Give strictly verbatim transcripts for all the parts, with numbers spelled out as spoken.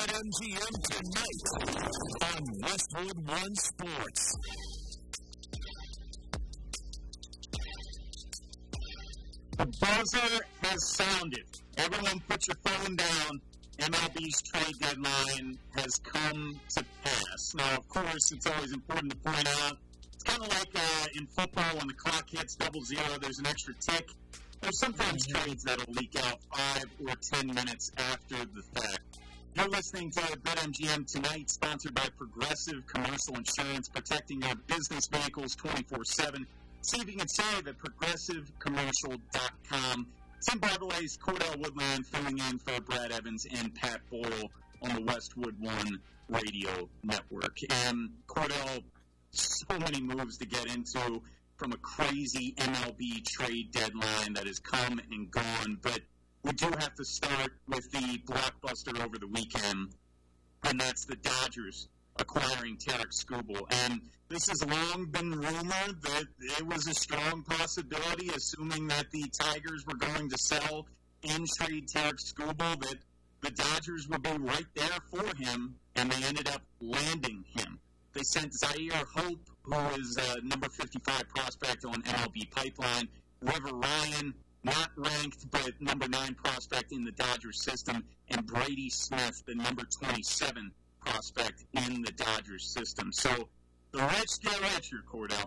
BetMGM tonight on Westwood One Sports. The buzzer has sounded. Everyone put your phone down. M L B's trade deadline has come to pass. Now, of course, it's always important to point out, it's kind of like uh, in football when the clock hits double zero, there's an extra tick. There's sometimes trades that'll leak out five or ten minutes after the fact. You're listening to BetMGM Tonight, sponsored by Progressive Commercial Insurance, protecting your business vehicles twenty-four seven. See if you can save at progressive commercial dot com. Tim Bartolais, Cordell Woodland filling in for Brad Evans and Pat Boyle on the Westwood One Radio Network. And Cordell, so many moves to get into from a crazy M L B trade deadline that has come and gone. But we do have to start with the blockbuster over the weekend, and that's the Dodgers acquiring Tarik Skubal. And this has long been rumored that it was a strong possibility, assuming that the Tigers were going to sell in trade Tarik Skubal, that the Dodgers would be right there for him, and they ended up landing him. They sent Zaire Hope, who is a number fifty-five prospect on M L B Pipeline, River Ryan, not ranked, but number nine prospect in the Dodgers system, and Brady Smith, the number twenty-seven prospect in the Dodgers system. So the rich get richer, Cordell.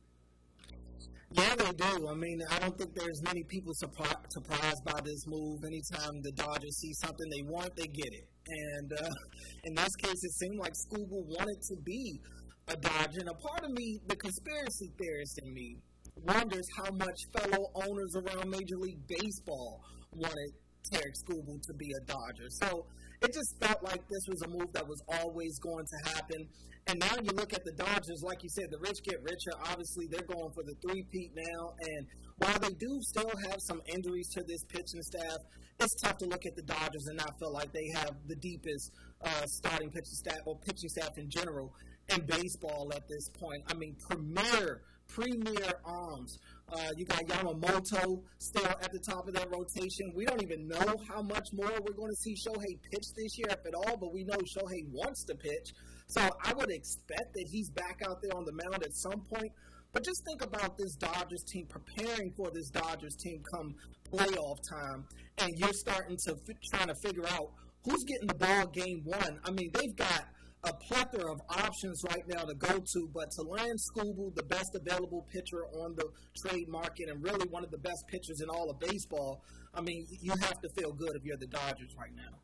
Yeah, they do. I mean, I don't think there's many people surpri- surprised by this move. Anytime the Dodgers see something they want, they get it. And uh, in this case, it seemed like Skubal wanted to be a Dodger. And a part of me, the conspiracy theorist in me, wonders how much fellow owners around Major League Baseball wanted Tarik Skubal to be a Dodger. So it just felt like this was a move that was always going to happen. And now you look at the Dodgers, like you said, the rich get richer. Obviously, they're going for the three-peat now. And while they do still have some injuries to this pitching staff, it's tough to look at the Dodgers and not feel like they have the deepest uh, starting pitching staff or pitching staff in general in baseball at this point. I mean, premier, premier arms. Uh, you got Yamamoto still at the top of that rotation. We don't even know how much more we're going to see Shohei pitch this year, if at all, but we know Shohei wants to pitch. So I would expect that he's back out there on the mound at some point. But just think about this Dodgers team, preparing for this Dodgers team come playoff time, and you're starting to f- trying to figure out who's getting the ball game one. I mean, they've got a plethora of options right now to go to, but to land Skubal, the best available pitcher on the trade market and really one of the best pitchers in all of baseball, I mean, you have to feel good if you're the Dodgers right now.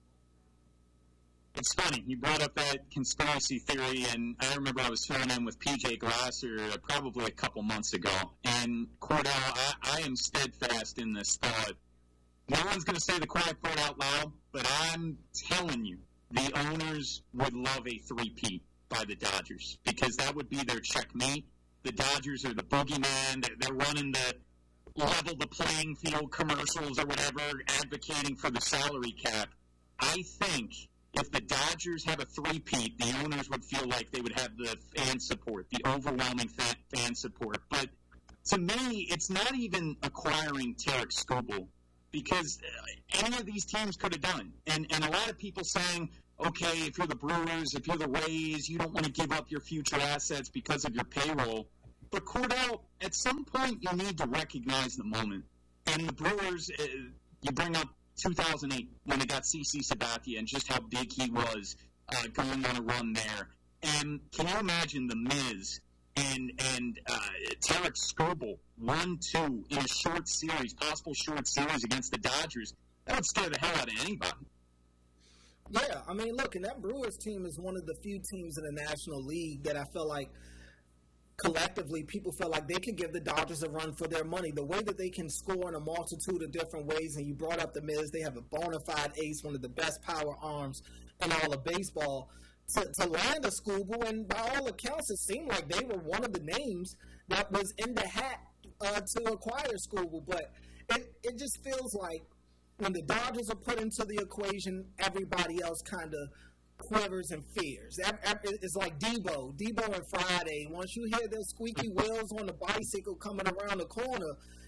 It's funny, you brought up that conspiracy theory, and I remember I was filling in with P J Glasser probably a couple months ago, and Cordell, I, I am steadfast in this thought. No one's going to say the quiet part out loud, but I'm telling you, the owners would love a three-peat by the Dodgers, because that would be their checkmate. The Dodgers are the boogeyman. They're, they're running the level the playing field commercials or whatever, advocating for the salary cap. I think if the Dodgers have a three-peat, the owners would feel like they would have the fan support, the overwhelming fan, fan support. But to me, it's not even acquiring Tarik Skubal, because any of these teams could have done. And and a lot of people saying, okay, if you're the Brewers, if you're the Rays, you don't want to give up your future assets because of your payroll. But Cordell, at some point you need to recognize the moment. And the Brewers, uh, you bring up two thousand eight when they got CeCe Sabathia and just how big he was uh, going on a run there. And can you imagine the Miz and and uh, Tarik Skubal one two in a short series, possible short series against the Dodgers? That would scare the hell out of anybody. Yeah, I mean, look, and that Brewers team is one of the few teams in the National League that I feel like collectively people feel like they can give the Dodgers a run for their money. The way that they can score in a multitude of different ways, and you brought up the Miz, they have a bona fide ace, one of the best power arms in all of baseball. To, to land a Skubal, and by all accounts, it seemed like they were one of the names that was in the hat uh, to acquire Skubal. But it, it just feels like when the Dodgers are put into the equation, everybody else kind of quivers and fears. It's like Debo, Debo and Friday. Once you hear those squeaky wheels on the bicycle coming around the corner,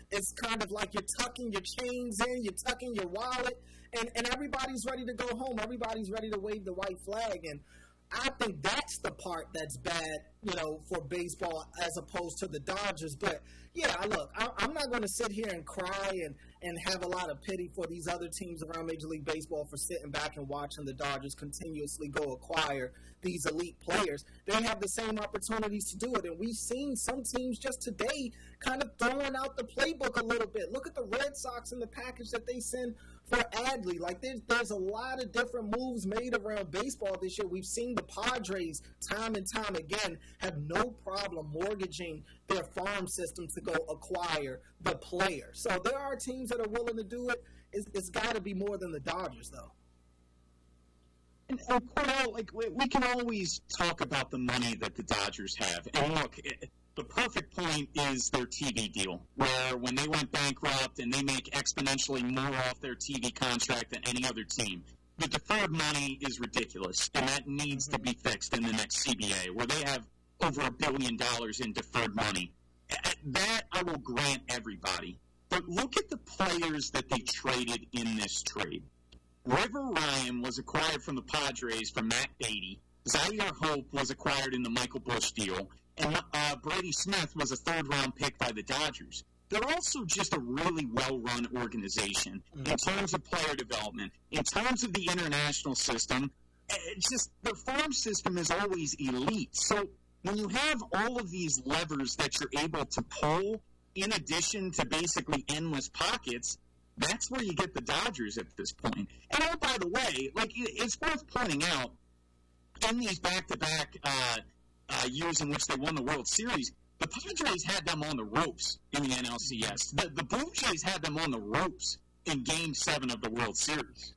it's kind of like you're tucking your chains in, you're tucking your wallet, and, and everybody's ready to go home. Everybody's ready to wave the white flag. And I think that's the part that's bad, you know, for baseball as opposed to the Dodgers. But, yeah, look, I, I'm not going to sit here and cry and, and have a lot of pity for these other teams around Major League Baseball for sitting back and watching the Dodgers continuously go acquire these elite players. They have the same opportunities to do it. And we've seen some teams just today kind of throwing out the playbook a little bit. Look at the Red Sox and the package that they send for Adley. Like, there's, there's a lot of different moves made around baseball this year. We've seen the Padres time and time again have no problem mortgaging their farm system to go acquire the player. So there are teams that are willing to do it. It's, it's got to be more than the Dodgers, though. And, and Cordell, like, we, we can always talk about the money that the Dodgers have. And look, it, the perfect point is their T V deal, where when they went bankrupt and they make exponentially more off their T V contract than any other team, the deferred money is ridiculous, and that needs to be fixed in the next C B A, where they have over a billion dollars in deferred money. That I will grant everybody. But look at the players that they traded in this trade. River Ryan was acquired from the Padres for Matt Beatty. Zaire Hope was acquired in the Michael Busch deal. And uh, Brady Smith was a third-round pick by the Dodgers. They're also just a really well-run organization in terms of player development, in terms of the international system. It's just their farm system is always elite. So when you have all of these levers that you're able to pull, in addition to basically endless pockets, that's where you get the Dodgers at this point. And oh, by the way, like it's worth pointing out, in these back-to-back uh, uh, years in which they won the World Series, the Padres had them on the ropes in the N L C S. The, the Blue Jays had them on the ropes in Game seven of the World Series.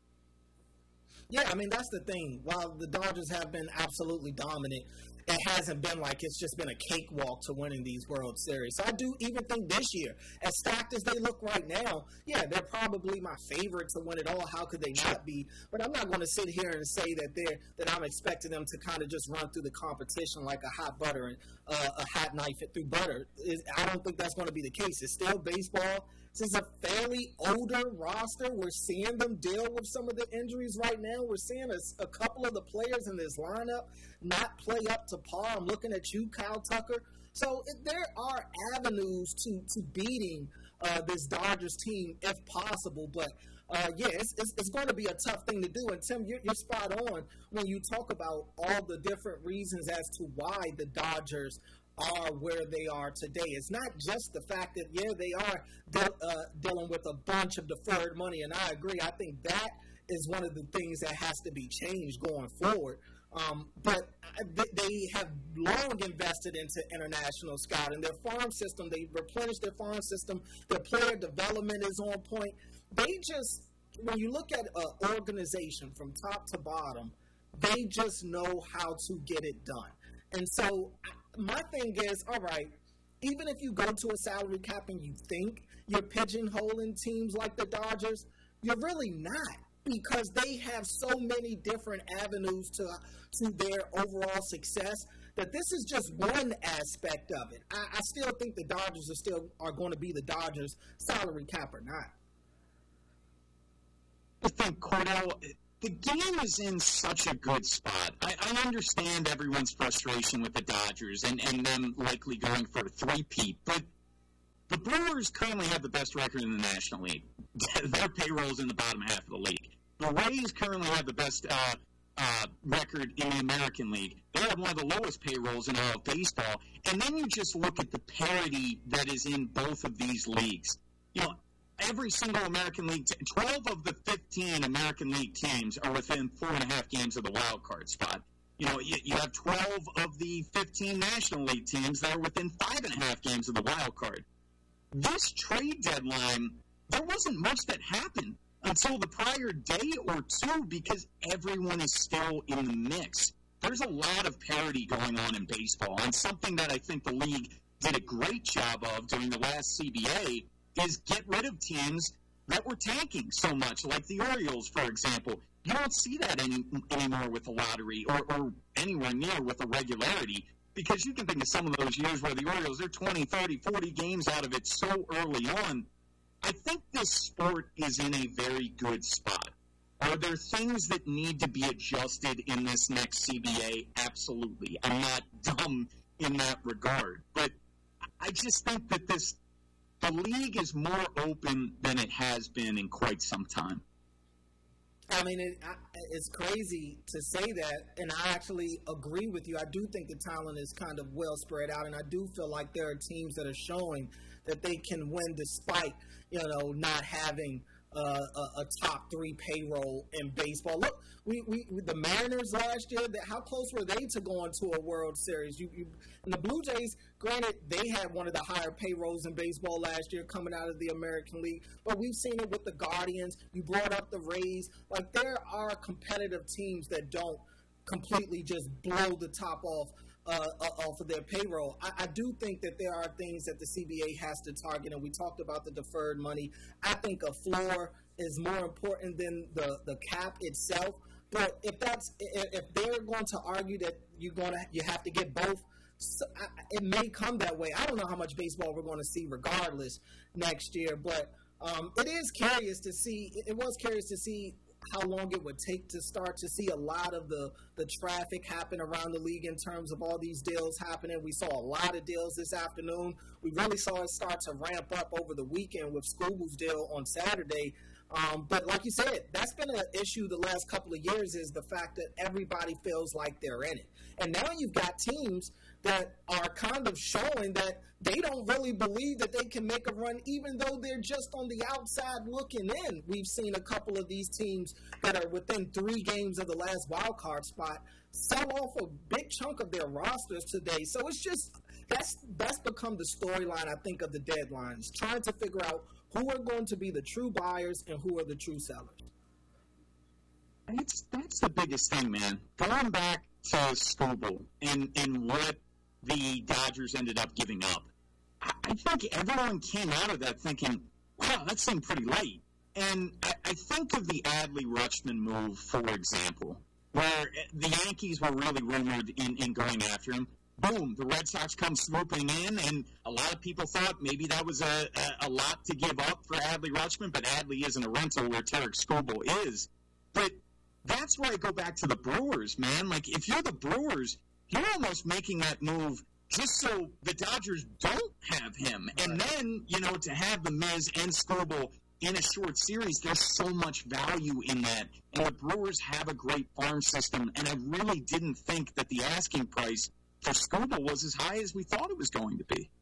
Yeah, I mean, that's the thing. While the Dodgers have been absolutely dominant, it hasn't been like it's just been a cakewalk to winning these World Series. So I do even think this year, as stacked as they look right now, yeah, they're probably my favorite to win it all. How could they not be? But I'm not going to sit here and say that they're that I'm expecting them to kind of just run through the competition like a hot butter and uh, a hot knife through butter. I don't think that's going to be the case. It's still baseball. This is a fairly older roster. We're seeing them deal with some of the injuries right now. We're seeing a, a couple of the players in this lineup not play up to par. I'm looking at you, Kyle Tucker. So there are avenues to, to beating uh, this Dodgers team if possible. But, uh, yeah, it's, it's, it's going to be a tough thing to do. And, Tim, you're, you're spot on when you talk about all the different reasons as to why the Dodgers are where they are today. It's not just the fact that, yeah, they are de- uh, dealing with a bunch of deferred money, and I agree. I think that is one of the things that has to be changed going forward. Um, but they have long invested into international scouting. Their farm system, they replenished their farm system. Their player development is on point. They just, when you look at an organization from top to bottom, they just know how to get it done. And so my thing is, all right, even if you go to a salary cap and you think you're pigeonholing teams like the Dodgers, you're really not, because they have so many different avenues to to their overall success that this is just one aspect of it. I, I still think the Dodgers are still are going to be the Dodgers, salary cap or not. I think, Cordell, the game is in such a good spot. I, I understand everyone's frustration with the Dodgers and, and them likely going for a three-peat, but the Brewers currently have the best record in the National League. Their payroll's in the bottom half of the league. The Rays currently have the best uh, uh, record in the American League. They have one of the lowest payrolls in all of baseball. And then you just look at the parity that is in both of these leagues. You know, every single American League, t- twelve of the fifteen American League teams are within four and a half games of the wild card spot. You know, you, you have twelve of the fifteen National League teams that are within five and a half games of the wild card. This trade deadline, there wasn't much that happened until the prior day or two because everyone is still in the mix. There's a lot of parity going on in baseball, and something that I think the league did a great job of during the last C B A is get rid of teams that were tanking so much, like the Orioles, for example. You don't see that any, anymore with the lottery or, or anywhere near with the regularity. because you can think of some of those years where the Orioles, they're twenty, thirty, forty games out of it so early on. I think this sport is in a very good spot. Are there things that need to be adjusted in this next C B A? Absolutely. I'm not dumb in that regard. But I just think that this the league is more open than it has been in quite some time. I mean, it, I, it's crazy to say that, and I actually agree with you. I do think the talent is kind of well spread out, and I do feel like there are teams that are showing that they can win despite, you know, not having uh, a, a top three payroll in baseball. Look, we, we the Mariners last year, that how close were they to going to a World Series? You, you, and the Blue Jays, granted, they had one of the higher payrolls in baseball last year coming out of the American League, but we've seen it with the Guardians. You brought up the Rays. Like, there are competitive teams that don't completely just blow the top off Uh, uh, off of their payroll. I, I do think that there are things that the C B A has to target, and we talked about the deferred money. I think a floor is more important than the, the cap itself. But if that's if they're going to argue that you're going to you have to get both, so I, it may come that way. I don't know how much baseball we're going to see regardless next year, but um, it is curious to see. It was curious to see how long it would take to start to see a lot of the, the traffic happen around the league in terms of all these deals happening. We saw a lot of deals this afternoon. We really saw it start to ramp up over the weekend with Scooble's deal on Saturday. Um, but like you said, that's been an issue the last couple of years, is the fact that everybody feels like they're in it. And now you've got teams that are kind of showing that they don't really believe that they can make a run, even though they're just on the outside looking in. We've seen a couple of these teams that are within three games of the last wild card spot sell off a big chunk of their rosters today. So it's just, that's that's become the storyline, I think, of the deadlines, trying to figure out who are going to be the true buyers and who are the true sellers. That's, that's the biggest thing, man. Going back to Scooble and, and what the Dodgers ended up giving up, I think everyone came out of that thinking, wow, that seemed pretty light. And I, I think of the Adley Rutschman move, for example, where the Yankees were really rumored in, in going after him. Boom, the Red Sox come swooping in, and a lot of people thought maybe that was a, a, a lot to give up for Adley Rutschman, but Adley isn't a rental where Tarek Skubal is. But that's where I go back to the Brewers, man. Like, if you're the Brewers, you're almost making that move just so the Dodgers don't have him. Right. And then, you know, to have the Miz and Skubal in a short series, there's so much value in that. And the Brewers have a great farm system, and I really didn't think that the asking price for Skubal was as high as we thought it was going to be.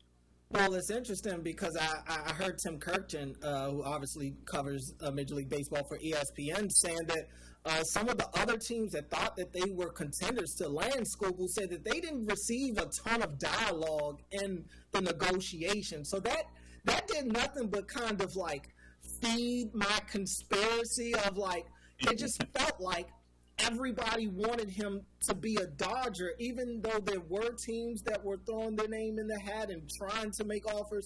Well, it's interesting because I, I heard Tim Kirkton, uh, who obviously covers uh, Major League Baseball for E S P N, saying that uh, some of the other teams that thought that they were contenders to land Skubal said that they didn't receive a ton of dialogue in the negotiation. So that that did nothing but kind of like feed my conspiracy of like, it just felt like everybody wanted him to be a Dodger, even though there were teams that were throwing their name in the hat and trying to make offers.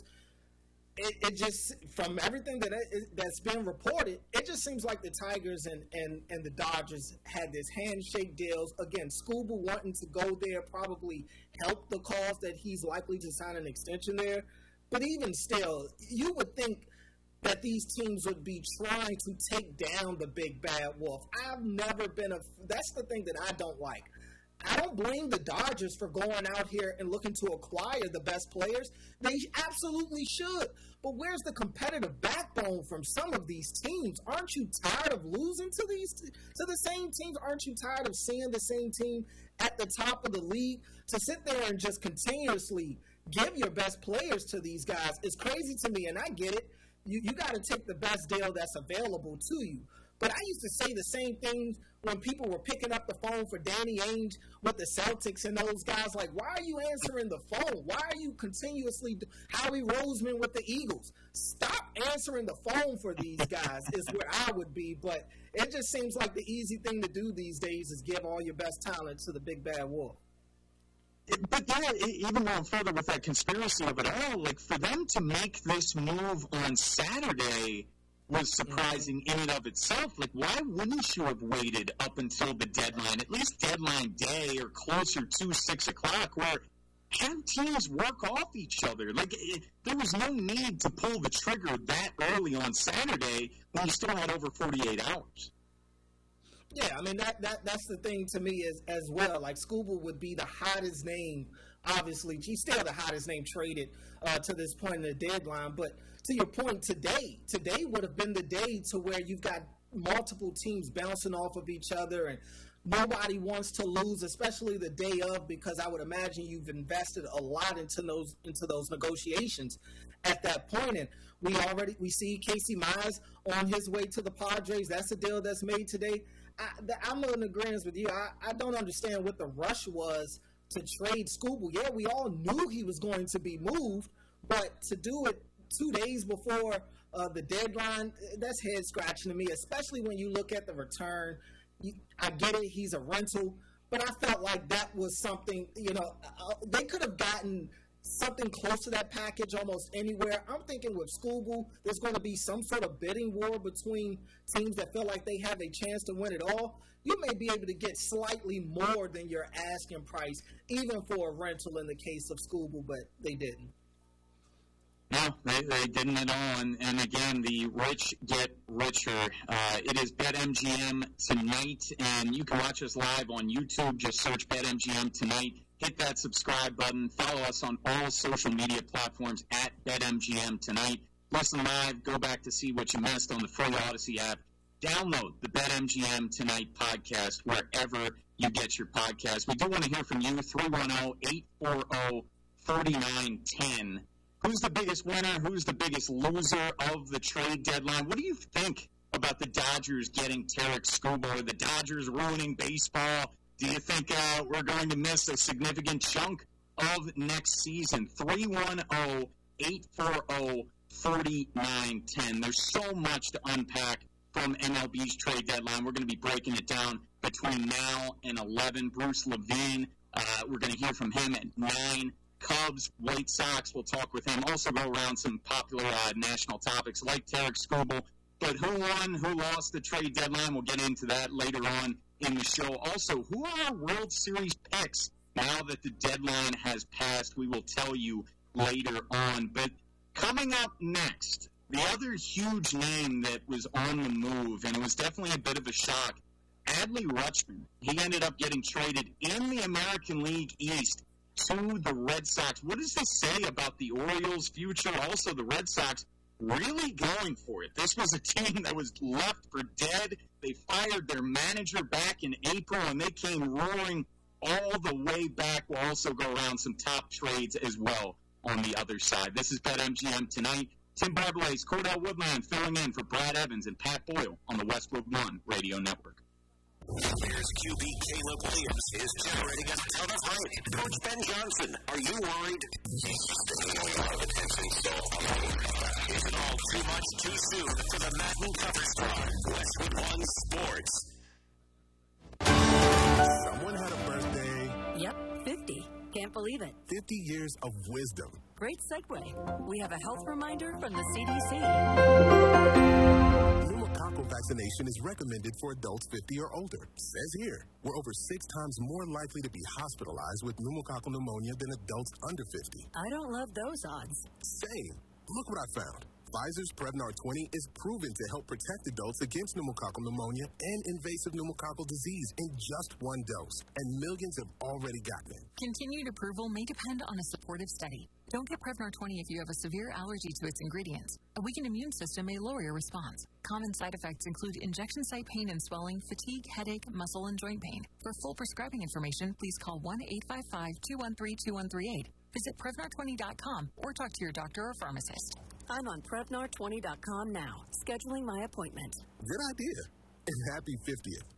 It, it just, from everything that it, that's been reported, it just seems like the Tigers and, and, and the Dodgers had this handshake deals. Again, Skubal wanting to go there probably helped the cause that he's likely to sign an extension there. But even still, you would think that these teams would be trying to take down the big bad wolf. I've never been a – that's the thing that I don't like. I don't blame the Dodgers for going out here and looking to acquire the best players. They absolutely should. But where's the competitive backbone from some of these teams? Aren't you tired of losing to these to the same teams? Aren't you tired of seeing the same team at the top of the league? To sit there and just continuously give your best players to these guys is crazy to me, and I get it. You, you got to take the best deal that's available to you. But I used to say the same thing when people were picking up the phone for Danny Ainge with the Celtics and those guys. Like, why are you answering the phone? Why are you continuously – Howie Roseman with the Eagles? Stop answering the phone for these guys is where I would be. But it just seems like the easy thing to do these days is give all your best talent to the big bad wolf. But yeah, even going further with that conspiracy of it all, like for them to make this move on Saturday, was surprising in and of itself. Like, why wouldn't you have waited up until the deadline, at least deadline day or closer to six o'clock, where have teams work off each other? Like, it, there was no need to pull the trigger that early on Saturday when you still had over forty-eight hours. Yeah, I mean, that, that that's the thing to me as, as well. Like, Skubal would be the hottest name, obviously. He's still the hottest name traded uh, to this point in the deadline. But to your point, today, today would have been the day to where you've got multiple teams bouncing off of each other, and nobody wants to lose, especially the day of, because I would imagine you've invested a lot into those into those negotiations at that point. And we already we see Casey Mize on his way to the Padres. That's a deal that's made today. I, I'm in agreement with you. I, I don't understand what the rush was to trade Skubal. Yeah, we all knew he was going to be moved, but to do it two days before uh, the deadline, that's head-scratching to me, especially when you look at the return. You, I get it, he's a rental, but I felt like that was something, you know, uh, they could have gotten something close to that package almost anywhere. I'm thinking with Skubal, there's going to be some sort of bidding war between teams that feel like they have a chance to win it all. You may be able to get slightly more than your asking price, even for a rental in the case of Skubal, but they didn't. No, they, they didn't at all. And, and again, the rich get richer. Uh, it is BetMGM tonight, and you can watch us live on YouTube. Just search BetMGM tonight. Hit that subscribe button. Follow us on all social media platforms at BetMGM tonight. Listen live. Go back to see what you missed on the free Odyssey app. Download the BetMGM Tonight podcast wherever you get your podcast. We do want to hear from you. three one zero, eight four zero, four nine one zero. Who's the biggest winner? Who's the biggest loser of the trade deadline? What do you think about the Dodgers getting Tarik Skubal? Are the Dodgers ruining baseball? Do you think uh, we're going to miss a significant chunk of next season? three one zero, eight four zero, four nine one zero. There's so much to unpack from M L B's trade deadline. We're going to be breaking it down between now and eleven. Bruce Levine, uh, we're going to hear from him at nine. Cubs, White Sox, we'll talk with him. Also go around some popular uh, national topics like Tarik Skubal. But who won, who lost the trade deadline? We'll get into that later on in the show. Also, who are our World Series picks now that the deadline has passed? We will tell you later on. But coming up next, the other huge name that was on the move, and it was definitely a bit of a shock, Adley Rutschman. He ended up getting traded in the American League East to the Red Sox. What does this say about the Orioles' future? Also, the Red Sox really going for it. This was a team that was left for dead. They fired their manager back in April, and they came roaring all the way back. We'll also go around some top trades as well on the other side. This is BetMGM Tonight. Tim Bartolais, Cordell Woodland filling in for Brad Evans and Pat Boyle on the Westwood One Radio Network. Here's Q B Caleb Williams is generating a ton of hype. Coach Ben Johnson, are you worried? He's getting a lot of attention, so is it all too much too soon for the Madden Cover Squad? Westwood One Sports. Someone had a birthday. Yep, fifty. Can't believe it. fifty years of wisdom. Great segue. We have a health reminder from the C D C. Pneumococcal vaccination is recommended for adults fifty or older. Says here, we're over six times more likely to be hospitalized with pneumococcal pneumonia than adults under fifty. I don't love those odds. Same. Look what I found. Pfizer's Prevnar twenty is proven to help protect adults against pneumococcal pneumonia and invasive pneumococcal disease in just one dose, and millions have already gotten it. Continued approval may depend on a supportive study. Don't get Prevnar twenty if you have a severe allergy to its ingredients. A weakened immune system may lower your response. Common side effects include injection site pain and swelling, fatigue, headache, muscle, and joint pain. For full prescribing information, please call one eight five five, two one three, two one three eight. Visit Prevnar twenty dot com or talk to your doctor or pharmacist. I'm on Prevnar twenty dot com now, scheduling my appointment. Good idea. And happy fiftieth.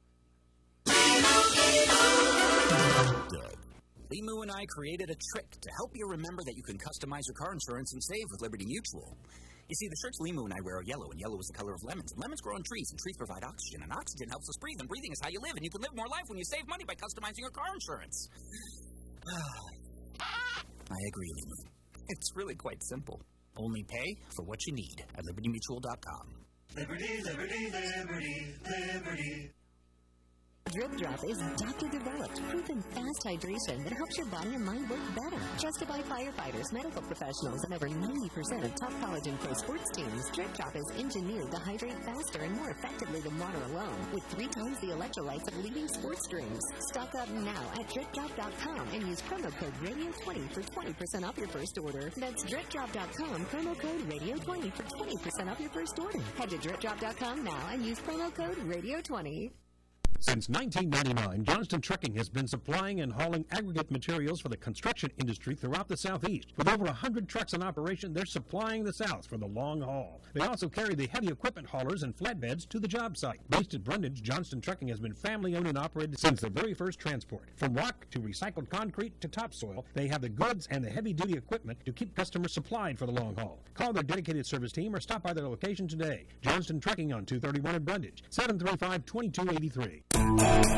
Doug. Limu and I created a trick to help you remember that you can customize your car insurance and save with Liberty Mutual. You see, the shirts Limu and I wear are yellow, and yellow is the color of lemons. And lemons grow on trees, and trees provide oxygen, and oxygen helps us breathe, and breathing is how you live, and you can live more life when you save money by customizing your car insurance. I agree, Limu. It's really quite simple. Only pay for what you need at liberty mutual dot com. Liberty, liberty, liberty, liberty. Drip Drop is doctor-developed, proven fast hydration that helps your body and mind work better. Trusted by firefighters, medical professionals, and over ninety percent of top college and pro sports teams, Drip Drop is engineered to hydrate faster and more effectively than water alone, with three times the electrolytes of leading sports drinks. Stock up now at drip drop dot com and use promo code radio twenty for twenty percent off your first order. That's drip drop dot com, promo code radio twenty for twenty percent off your first order. Head to drip drop dot com now and use promo code radio twenty. Since nineteen ninety-nine, Johnston Trucking has been supplying and hauling aggregate materials for the construction industry throughout the Southeast. With over one hundred trucks in operation, they're supplying the South for the long haul. They also carry the heavy equipment haulers and flatbeds to the job site. Based at Brundage, Johnston Trucking has been family-owned and operated since the very first transport. From rock to recycled concrete to topsoil, they have the goods and the heavy-duty equipment to keep customers supplied for the long haul. Call their dedicated service team or stop by their location today. Johnston Trucking on two thirty-one in Brundage, seven three five, two two eight three.